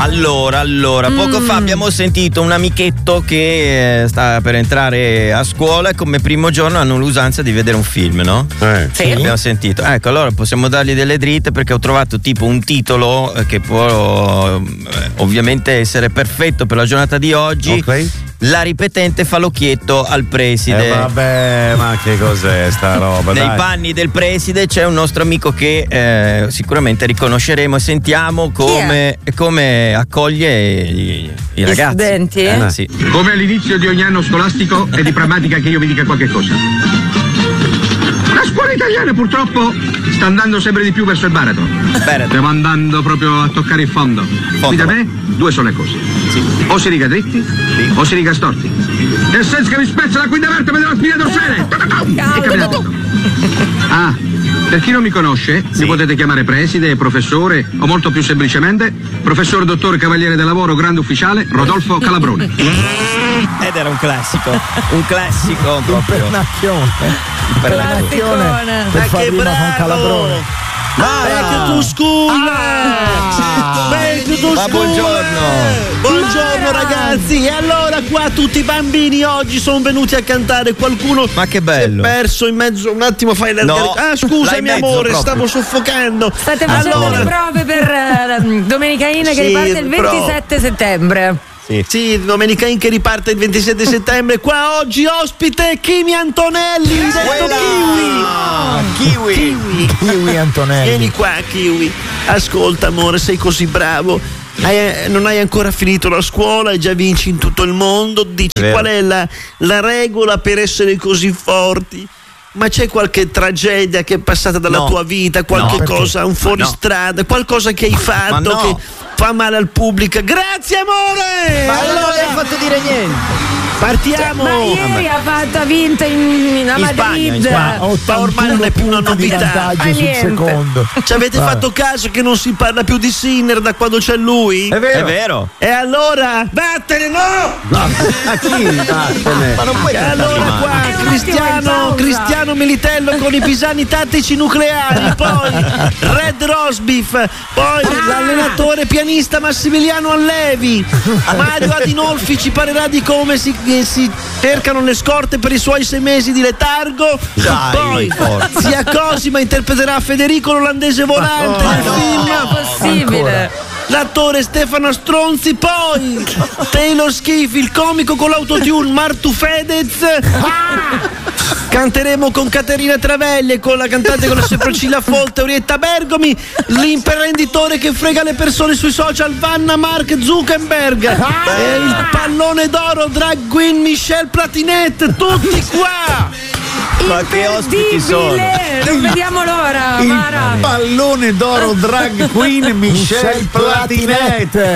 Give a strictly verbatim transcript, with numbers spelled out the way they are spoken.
Allora, allora, poco mm. fa abbiamo sentito un amichetto che eh, sta per entrare a scuola e come primo giorno hanno l'usanza di vedere un film, no? Eh. Sì. Abbiamo sentito. Ecco, allora possiamo dargli delle dritte perché ho trovato tipo un titolo che può eh, ovviamente essere perfetto per la giornata di oggi. Ok. La ripetente fa l'occhietto al preside. Eh vabbè, ma che cos'è sta roba? Nei dai. panni del preside c'è un nostro amico che eh, sicuramente riconosceremo e sentiamo come, come accoglie i, i ragazzi. Studenti? Eh, sì. Come all'inizio di ogni anno scolastico è di pragmatica che io vi dica qualche cosa. La scuola italiana purtroppo sta andando sempre di più verso il baratro. Baratro. Stiamo andando proprio a toccare il fondo. Fondo. Qui da me due sono le cose. Sì. O si riga dritti Sì. o si riga storti. Nel senso che mi spezza la quinta vertebra della spina dorsale. E cambia tutto. Ah, per chi non mi conosce, Sì. mi potete chiamare preside, professore o molto più semplicemente professor dottore cavaliere del lavoro grande ufficiale Rodolfo Calabroni. Ed era un classico, un classico proprio. Pernacchione. Il pernacchione. Pernacchione per Ma far che rima con bravo! Calabrone. Back to school! Ah. Back to Ma school! buongiorno. Buongiorno ragazzi! E allora qua tutti i bambini oggi sono venuti a cantare. Qualcuno Ma che bello. si è perso in mezzo. Un attimo fai la No, Ah là scusa in mio mezzo amore, proprio. stavo soffocando. State facendo Allora- le prove per eh, Domenica In che Sì, riparte il pro- ventisette settembre. Sì. Sì, Domenica In che riparte il ventisette settembre. Qua oggi ospite Kimi Antonelli, detto Kiwi. Ah, Kiwi. Kiwi. Kiwi Antonelli. Vieni qua, Kiwi. Ascolta, amore, sei così bravo. Hai- non hai ancora finito la scuola e già vinci in tutto il mondo. Dici Vero. qual è la, la regola per essere così forti? Ma c'è qualche tragedia che è passata dalla No. tua vita? Qualche No. cosa, un fuoristrada, qualcosa che hai fatto no. che fa male al pubblico? Grazie, amore! Ma non l'hai fatto dire niente. Partiamo! Ma ieri ha fatto, ha vinto in, in, a In Madrid. Spagna, in Spagna. Ma ormai non è più una punti di novità. vantaggio Ah, sul niente. secondo. Ci avete Vabbè. fatto caso che non si parla più di Sinner da quando c'è lui? È vero. È vero. E allora vattene, no! A chi? Vattene. Ma non puoi E cantarli allora male. qua Un attimo in Cristiano, pausa. Cristiano Militello con i pisani tattici nucleari, poi Red Rosbif, poi l'allenatore pianista Massimiliano Allevi, Mario Adinolfi ci parlerà di come si, eh, si cercano le scorte per i suoi sei mesi di letargo. Dai, Poi forza. zia Cosima interpreterà Federico l'olandese volante nel No, film. possibile. L'attore Stefano Stronzi, poi Taylor Schiff, il comico con l'autotune Martu Fedez. Canteremo con Caterina Travelli e con la cantante con le sopracciglia folte Orietta Bergomi, l'imprenditore che frega le persone sui social Vanna Mark Zuckerberg e il pallone d'oro drag queen Michelle Platinette, tutti qua! Ma che ospiti sono? Imperdibile! Non vediamo l'ora, Il Mara. pallone d'oro drag queen Michelle Platinette.